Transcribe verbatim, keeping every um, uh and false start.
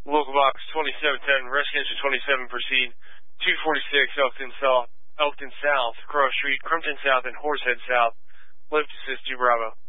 Local box twenty-seven ten, Rescue Engine twenty-seven, proceed. two forty-six Elkton South, Elkton South, Cross Street, Crumpton South, and Horsehead South. Lift assist to Bravo.